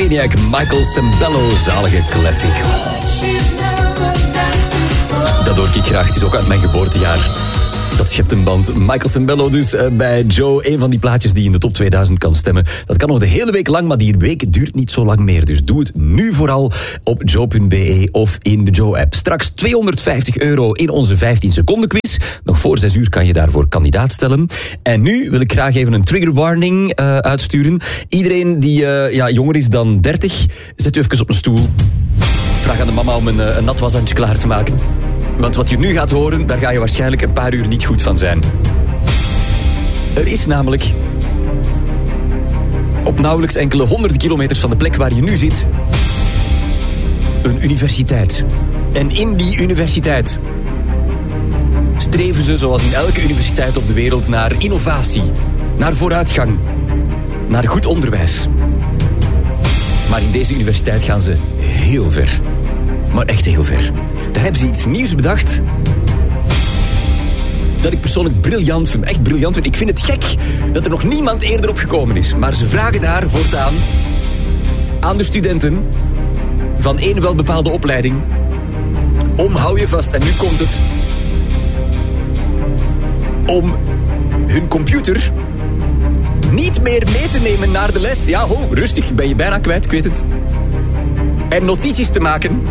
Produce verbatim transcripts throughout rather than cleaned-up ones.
Maniac, Michael Sembello, zalige classic. Dat hoor ik graag, het is ook uit mijn geboortejaar. Dat schept een band. Michael Sembello dus uh, bij Joe. Een van die plaatjes die in de top tweeduizend kan stemmen. Dat kan nog de hele week lang, maar die week duurt niet zo lang meer. Dus doe het nu vooral op joe punt b e of in de Joe-app. Straks tweehonderdvijftig euro in onze vijftien seconden quiz. Nog voor zes uur kan je daarvoor kandidaat stellen. En nu wil ik graag even een trigger warning uh, uitsturen. Iedereen die uh, ja, jonger is dan dertig, zet u even op een stoel. Vraag aan de mama om een, uh, een nat washandje klaar te maken. Want wat je nu gaat horen, daar ga je waarschijnlijk een paar uur niet goed van zijn. Er is namelijk op nauwelijks enkele honderden kilometers van de plek waar je nu zit een universiteit. En in die universiteit streven ze, zoals in elke universiteit op de wereld, naar innovatie, naar vooruitgang, naar goed onderwijs. Maar in deze universiteit gaan ze heel ver. Maar echt heel ver. Daar hebben ze iets nieuws bedacht dat ik persoonlijk briljant vind. Echt briljant vind. Ik vind het gek dat er nog niemand eerder op gekomen is. Maar ze vragen daar voortaan aan de studenten van één wel bepaalde opleiding om, hou je vast, en nu komt het, om hun computer niet meer mee te nemen naar de les. Ja, ho, rustig, ben je bijna kwijt, ik weet het. En notities te maken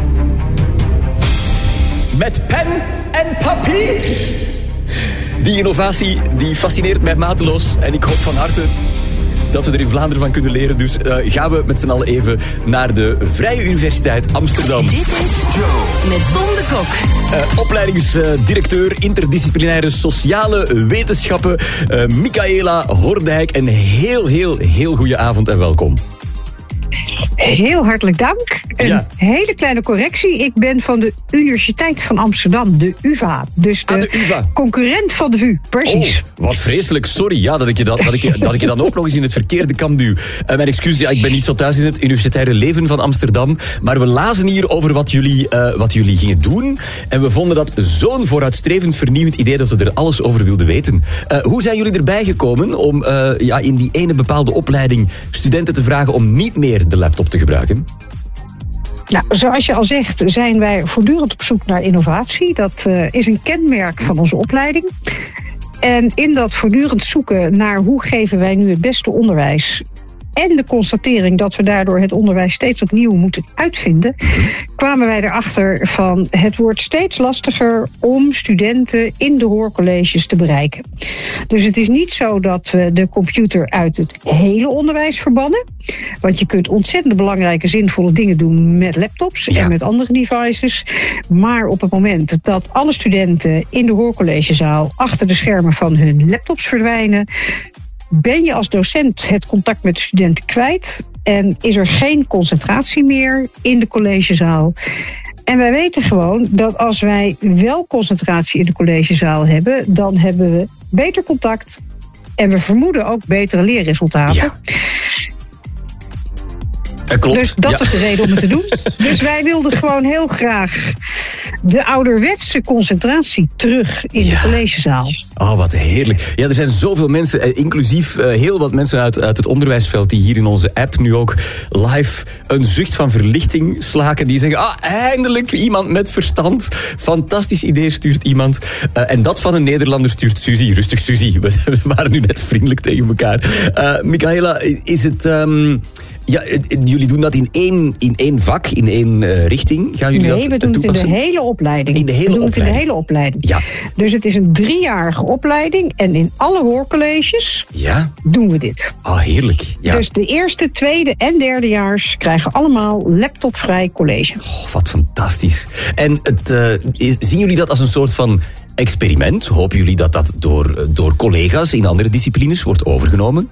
met pen en papier. Die innovatie, die fascineert mij mateloos. En ik hoop van harte dat we er in Vlaanderen van kunnen leren. Dus uh, gaan we met z'n allen even naar de Vrije Universiteit Amsterdam. Dit is Joe met Tom de Kok. Uh, opleidingsdirecteur interdisciplinaire sociale wetenschappen, uh, Michaela Hordijk. Een heel, heel, heel goede avond en welkom. Heel hartelijk dank. Een ja. hele kleine correctie. Ik ben van de Universiteit van Amsterdam, de U vA. Dus de, ah, de U vA. Concurrent van de V U, precies. Oh, wat vreselijk, sorry. Ja, dat ik je dan, dat ik, dat ik je dan ook nog eens in het verkeerde kamp duw. Uh, mijn excuus, ja, ik ben niet zo thuis in het universitaire leven van Amsterdam. Maar we lazen hier over wat jullie, uh, wat jullie gingen doen. En we vonden dat zo'n vooruitstrevend, vernieuwend idee dat we er alles over wilden weten. Uh, hoe zijn jullie erbij gekomen om uh, ja, in die ene bepaalde opleiding studenten te vragen om niet meer de laptop te gebruiken? Nou, zoals je al zegt, zijn wij voortdurend op zoek naar innovatie. Dat uh, is een kenmerk van onze opleiding. En in dat voortdurend zoeken naar hoe geven wij nu het beste onderwijs, en de constatering dat we daardoor het onderwijs steeds opnieuw moeten uitvinden, kwamen wij erachter van het wordt steeds lastiger om studenten in de hoorcolleges te bereiken. Dus het is niet zo dat we de computer uit het hele onderwijs verbannen. Want je kunt ontzettend belangrijke, zinvolle dingen doen met laptops ja. en met andere devices. Maar op het moment dat alle studenten in de hoorcollegezaal achter de schermen van hun laptops verdwijnen, ben je als docent het contact met de studenten kwijt en is er geen concentratie meer in de collegezaal. En wij weten gewoon dat als wij wel concentratie in de collegezaal hebben, dan hebben we beter contact en we vermoeden ook betere leerresultaten. Ja. Klopt. Dus dat ja. is de reden om het te doen. Dus wij wilden gewoon heel graag de ouderwetse concentratie terug in ja. de collegezaal. Oh, wat heerlijk. Ja, er zijn zoveel mensen, inclusief uh, heel wat mensen uit, uit het onderwijsveld, die hier in onze app nu ook live een zucht van verlichting slaken. Die zeggen, ah, eindelijk iemand met verstand. Fantastisch idee stuurt iemand. Uh, en dat van een Nederlander stuurt Suzy. Rustig, Suzy. We, we waren nu net vriendelijk tegen elkaar. Uh, Michaela, is het... Um, Ja, jullie doen dat in één, in één vak, in één uh, richting? Gaan jullie nee, dat we doen toepassen? het in de hele opleiding. In de hele we doen opleiding. het in de hele opleiding. Ja. Dus het is een driejarige opleiding en in alle hoorcolleges ja. doen we dit. Ah, oh, heerlijk. Ja. Dus de eerste, tweede en derdejaars krijgen allemaal laptopvrij college. Oh, wat fantastisch. En het, uh, zien jullie dat als een soort van experiment? Hopen jullie dat dat door, door collega's in andere disciplines wordt overgenomen?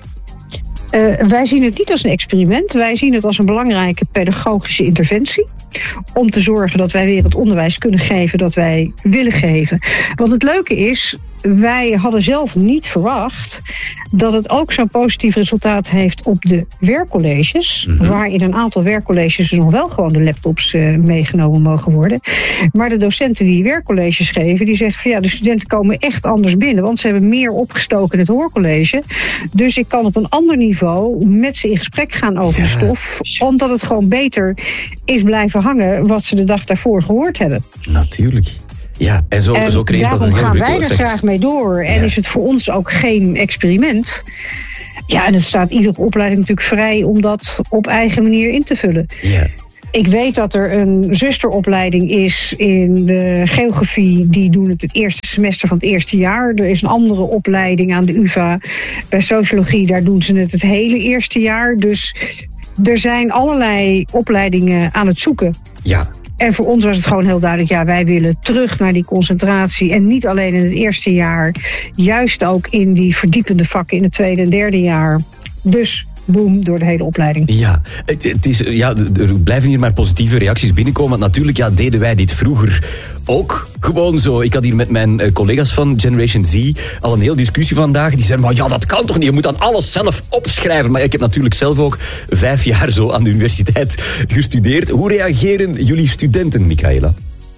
Uh, wij zien het niet als een experiment. Wij zien het als een belangrijke pedagogische interventie. om te zorgen dat wij weer het onderwijs kunnen geven dat wij willen geven. Want het leuke is, wij hadden zelf niet verwacht dat het ook zo'n positief resultaat heeft op de werkcolleges. Mm-hmm. Waar in een aantal werkcolleges dus nog wel gewoon de laptops uh, meegenomen mogen worden. Maar de docenten die werkcolleges geven, die zeggen van ja, de studenten komen echt anders binnen. Want ze hebben meer opgestoken in het hoorcollege. Dus ik kan op een ander niveau met ze in gesprek gaan over ja. de stof. Omdat het gewoon beter is blijven hangen wat ze de dag daarvoor gehoord hebben. Natuurlijk. Ja, en zo, en zo creëert dat een heel gaan wij er effect. graag mee door. En ja. is het voor ons ook geen experiment. Ja, en het staat iedere opleiding natuurlijk vrij om dat op eigen manier in te vullen. Ja. Ik weet dat er een zusteropleiding is in de geografie. Die doen het het eerste semester van het eerste jaar. Er is een andere opleiding aan de U vA bij sociologie. Daar doen ze het het hele eerste jaar. Dus er zijn allerlei opleidingen aan het zoeken. Ja. En voor ons was het gewoon heel duidelijk, ja, wij willen terug naar die concentratie. En niet alleen in het eerste jaar, juist ook in die verdiepende vakken in het tweede en derde jaar. Dus boom, door de hele opleiding. Ja, het, het is, ja, er blijven hier maar positieve reacties binnenkomen. Want natuurlijk ja, deden wij dit vroeger ook gewoon zo. Ik had hier met mijn collega's van Generation Z al een heel discussie vandaag. Die zeiden, maar ja, dat kan toch niet? Je moet dan alles zelf opschrijven. Maar ik heb natuurlijk zelf ook vijf jaar zo aan de universiteit gestudeerd. Hoe reageren jullie studenten, Michaela?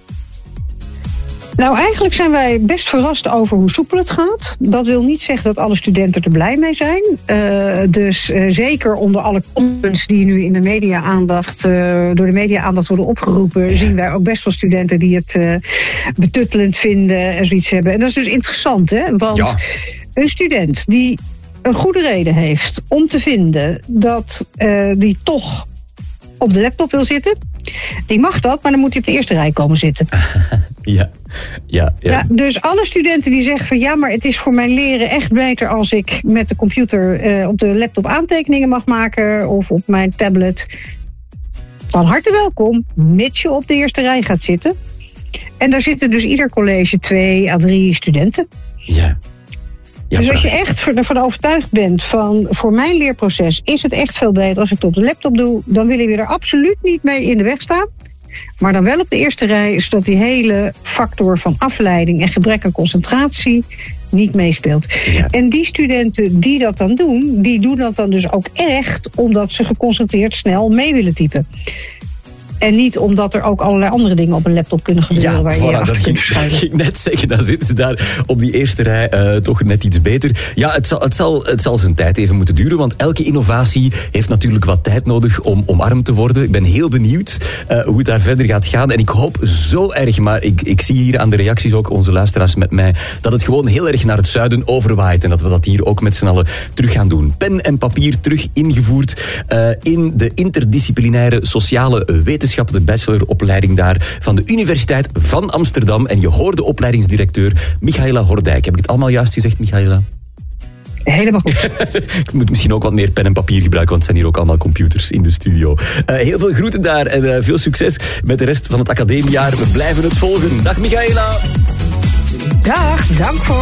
Nou, eigenlijk zijn wij best verrast over hoe soepel het gaat. Dat wil niet zeggen dat alle studenten er blij mee zijn. Uh, dus uh, zeker onder alle comments die nu in de media-aandacht, uh, door de media-aandacht worden opgeroepen, ja. zien wij ook best wel studenten die het uh, betuttelend vinden en zoiets hebben. En dat is dus interessant, hè? Want ja. een student die een goede reden heeft om te vinden dat uh, die toch op de laptop wil zitten, die mag dat, maar dan moet hij op de eerste rij komen zitten. Ja, ja, ja. ja. Dus alle studenten die zeggen van ja, maar het is voor mijn leren echt beter als ik met de computer uh, op de laptop aantekeningen mag maken of op mijn tablet. Van harte welkom, mits je op de eerste rij gaat zitten. En daar zitten dus ieder college twee à drie studenten. Ja. Ja, dus als je echt ervan overtuigd bent van voor mijn leerproces is het echt veel beter als ik het op de laptop doe, dan willen we er absoluut niet mee in de weg staan. Maar dan wel op de eerste rij, zodat die hele factor van afleiding en gebrek aan concentratie niet meespeelt. Ja. En die studenten die dat dan doen, die doen dat dan dus ook echt omdat ze geconcentreerd snel mee willen typen. En niet omdat er ook allerlei andere dingen op een laptop kunnen gebeuren ja, waar voilà, je je achter kunt verschuilen. Ik ging net zeggen, dan zitten ze daar op die eerste rij uh, toch net iets beter. Ja, het zal, het, zal, het zal zijn tijd even moeten duren, want elke innovatie heeft natuurlijk wat tijd nodig om omarmd te worden. Ik ben heel benieuwd uh, hoe het daar verder gaat gaan. En ik hoop zo erg, maar ik, ik zie hier aan de reacties ook onze luisteraars met mij, dat het gewoon heel erg naar het zuiden overwaait en dat we dat hier ook met z'n allen terug gaan doen. Pen en papier terug ingevoerd uh, in de interdisciplinaire sociale wetenschappen. De bacheloropleiding daar van de Universiteit van Amsterdam. En je hoort de opleidingsdirecteur Michaela Hordijk. Heb ik het allemaal juist gezegd, Michaela? Helemaal goed. Ik moet misschien ook wat meer pen en papier gebruiken, want het zijn hier ook allemaal computers in de studio. Uh, heel veel groeten daar en uh, veel succes met de rest van het academiejaar. We blijven het volgen. Dag Michaela. Dag, dank voor.